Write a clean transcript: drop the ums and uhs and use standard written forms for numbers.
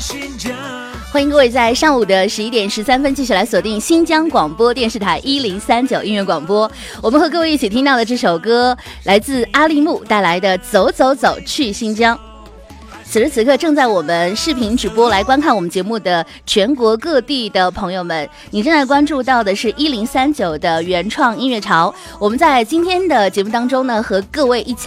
欢迎各位在上午的11点13分继续来锁定新疆广播电视台1039音乐广播。我们和各位一起听到的这首歌来自阿力木带来的《走走走去新疆》。此时此刻正在我们视频直播来观看我们节目的全国各地的朋友们，你正在关注到的是1039的原创音乐潮。我们在今天的节目当中呢，和各位一起